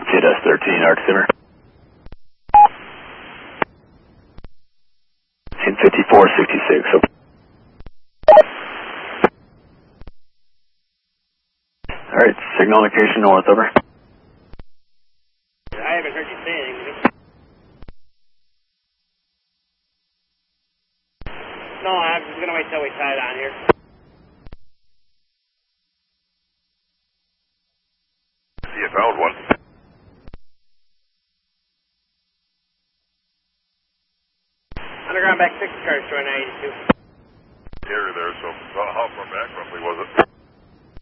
TDS 13, Arc Simmer. Scene 5466. Alright, signal location north, over. I haven't heard you say anything. No, I'm just going to wait till we tie it on here. See, you found one. Underground back 6 cars showing I-82. Area there, so how far back roughly was it?